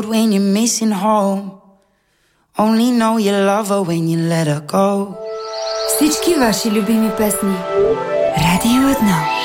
when you're missing home. Only know you love her when you let her go. Всички ваши любими песни. Радио 1.